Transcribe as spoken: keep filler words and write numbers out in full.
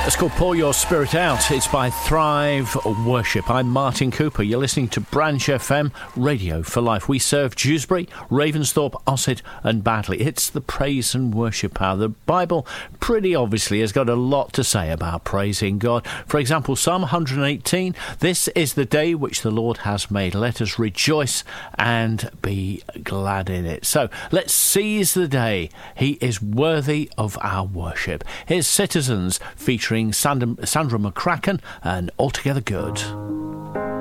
It's called Pour Your Spirit Out. It's by Thrive Worship. I'm Martin Cooper. You're listening to Branch F M, Radio for Life. We serve Dewsbury, Ravensthorpe, Ossett and Batley. It's the praise and worship hour. The Bible pretty obviously has got a lot to say about praising God. For example, Psalm one hundred eighteen, this is the day which the Lord has made. Let us rejoice and be glad in it. So let's seize the day. He is worthy of our worship. Here's Citizens featuring Sandra, Sandra McCracken and Altogether Good.